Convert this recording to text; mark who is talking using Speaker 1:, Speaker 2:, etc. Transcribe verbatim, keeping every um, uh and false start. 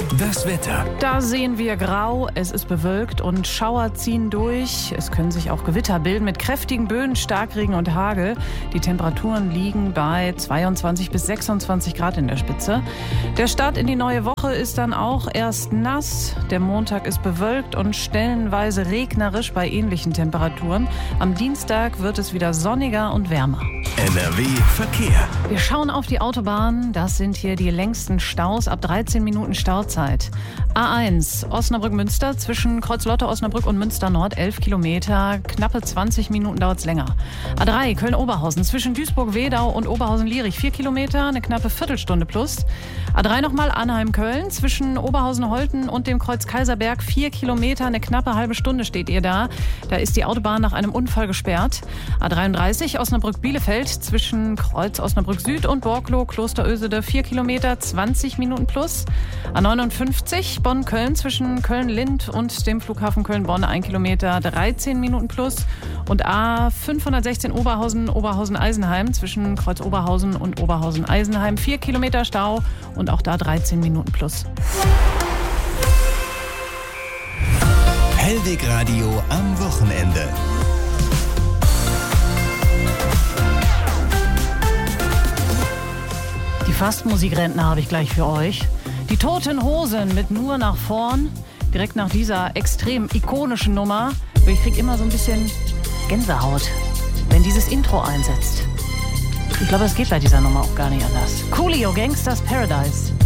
Speaker 1: Das Wetter.
Speaker 2: Da sehen wir grau, es ist bewölkt und Schauer ziehen durch. Es können sich auch Gewitter bilden mit kräftigen Böen, Starkregen und Hagel. Die Temperaturen liegen bei zweiundzwanzig bis sechsundzwanzig Grad in der Spitze. Der Start in die neue Woche ist dann auch erst nass. Der Montag ist bewölkt und stellenweise regnerisch bei ähnlichen Temperaturen. Am Dienstag wird es wieder sonniger und wärmer.
Speaker 1: N R W Verkehr.
Speaker 2: Wir schauen auf die Autobahn. Das sind hier die längsten Staus ab dreizehn Minuten Stauzeit. A eins Osnabrück-Münster zwischen Kreuzlotte, Osnabrück und Münster Nord elf Kilometer. Knappe zwanzig Minuten dauert es länger. A drei Köln-Oberhausen zwischen Duisburg-Wedau und Oberhausen-Lierich vier Kilometer, eine knappe Viertelstunde plus. A drei nochmal Arnheim-Köln zwischen Oberhausen-Holten und dem Kreuz Kaiserberg vier Kilometer, eine knappe halbe Stunde steht ihr da. Da ist die Autobahn nach einem Unfall gesperrt. A dreiunddreißig Osnabrück-Bielefeld zwischen Kreuz Osnabrück Süd und Borkloh Klosterösede vier Kilometer, zwanzig Minuten plus. A neunundfünfzig Bonn-Köln zwischen Köln-Lind und dem Flughafen Köln-Bonn ein Kilometer, dreizehn Minuten plus. Und A fünfhundertsechzehn Oberhausen, Oberhausen-Eisenheim zwischen Kreuz Oberhausen und Oberhausen-Eisenheim vier Kilometer Stau und auch da dreizehn Minuten plus.
Speaker 1: Hellweg Radio am Wochenende.
Speaker 2: Die Fastmusikrentner habe ich gleich für euch. Die Toten Hosen mit Nur nach vorn. Direkt nach dieser extrem ikonischen Nummer. Ich kriege immer so ein bisschen Gänsehaut, wenn dieses Intro einsetzt. Ich glaube, es geht bei dieser Nummer auch gar nicht anders. Coolio, Gangsters Paradise.